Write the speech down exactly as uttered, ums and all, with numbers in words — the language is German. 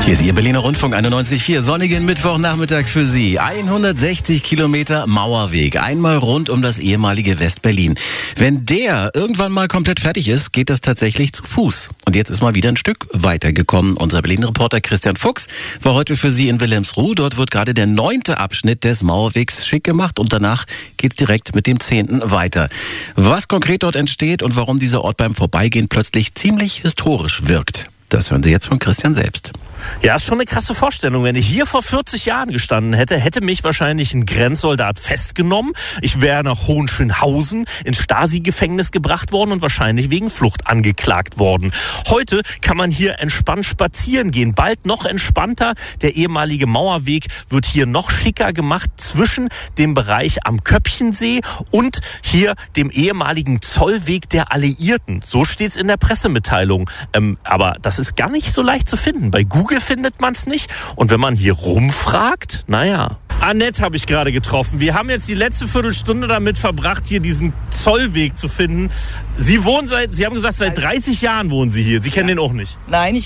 Hier ist Ihr Berliner Rundfunk einundneunzig Komma vier. Sonnigen Mittwochnachmittag für Sie. hundertsechzig Kilometer Mauerweg. Einmal rund um das ehemalige West-Berlin. Wenn der irgendwann mal komplett fertig ist, geht das tatsächlich zu Fuß. Und jetzt ist mal wieder ein Stück weitergekommen. Unser Berlin-Reporter Christian Fuchs war heute für Sie in Wilhelmsruh. Dort wird gerade der neunte Abschnitt des Mauerwegs schick gemacht und danach geht's direkt mit dem zehnten weiter. Was konkret dort entsteht und warum dieser Ort beim Vorbeigehen plötzlich ziemlich historisch wirkt, das hören Sie jetzt von Christian selbst. Ja, ist schon eine krasse Vorstellung. Wenn ich hier vor vierzig Jahren gestanden hätte, hätte mich wahrscheinlich ein Grenzsoldat festgenommen. Ich wäre nach Hohenschönhausen ins Stasi-Gefängnis gebracht worden und wahrscheinlich wegen Flucht angeklagt worden. Heute kann man hier entspannt spazieren gehen. Bald noch entspannter. Der ehemalige Mauerweg wird hier noch schicker gemacht zwischen dem Bereich am Köppchensee und hier dem ehemaligen Zollweg der Alliierten. So steht's in der Pressemitteilung. Ähm, aber das ist gar nicht so leicht zu finden. Bei Google findet man es nicht. Und wenn man hier rumfragt, naja. Annette habe ich gerade getroffen. Wir haben jetzt die letzte Viertelstunde damit verbracht, hier diesen Zollweg zu finden. Sie wohnen seit, Sie haben gesagt, seit dreißig Jahren wohnen Sie hier. Sie kennen ja. den auch nicht. Nein, ich